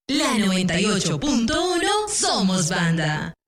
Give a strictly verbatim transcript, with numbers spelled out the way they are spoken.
La noventa y ocho punto uno Somos Banda.